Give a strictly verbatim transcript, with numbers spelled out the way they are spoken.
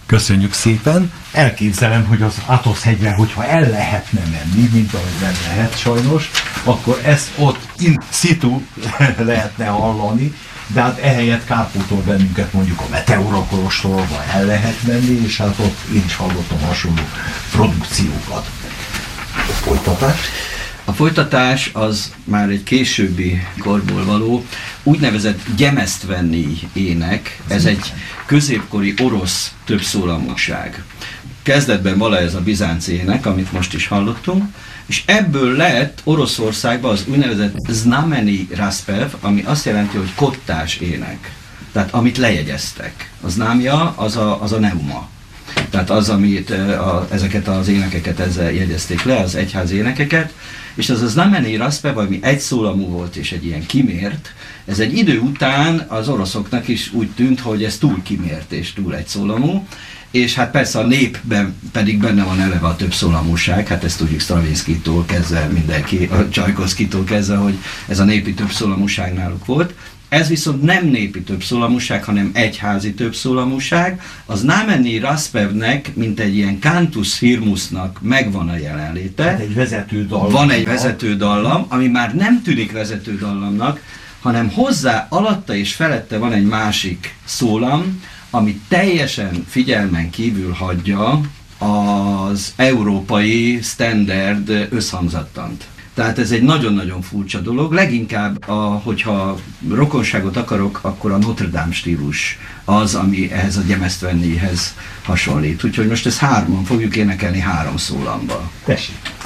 Köszönjük szépen. Elképzelem, hogy az Atosz-hegyre, hogyha el lehetne menni, mint ahogy nem lehet sajnos, akkor ezt ott in situ lehetne hallani, de hát ehelyett kárpótol bennünket mondjuk a Meteora-kolostorba el lehet menni, és hát ott én is hallottam hasonló produkciókat. A folytatás? A folytatás az már egy későbbi korból való, úgynevezett gyemesztvenni ének, ez egy középkori orosz többszólamúság. Kezdetben vala ez a bizánc ének, amit most is hallottunk, és ebből lett Oroszországban az úgynevezett znameni raspev, ami azt jelenti, hogy kottás ének. Tehát amit lejegyeztek. A známja az a, az a neuma. Tehát az, amit a, ezeket az énekeket ezzel jegyezték le, az egyház énekeket, és az a znameni raspev, ami egyszólamú volt és egy ilyen kimért, ez egy idő után az oroszoknak is úgy tűnt, hogy ez túl kimért és túl egyszólamú, és hát persze a népben pedig benne van eleve a többszólamúság, hát ezt tudjuk Stravinszkijtól kezdve mindenki, a Csajkovszkijtól kezdve, hogy ez a népi többszólamúság náluk volt. Ez viszont nem népi többszólamúság, hanem egyházi többszólamúság. Az znameni raspevnek, mint egy ilyen cantus firmusnak megvan a jelenléte. Hát egy vezető dallam. Van egy vezető dallam, ami már nem tűnik vezető dallamnak, hanem hozzá, alatta és felette van egy másik szólam, ami teljesen figyelmen kívül hagyja az európai standard összhangzattant. Tehát ez egy nagyon-nagyon furcsa dolog, leginkább, a, hogyha rokonságot akarok, akkor a Notre Dame stílus az, ami ehhez a gyemesztvennihez hasonlít. Úgyhogy most ezt hárman fogjuk énekelni három szólamba. Tessék!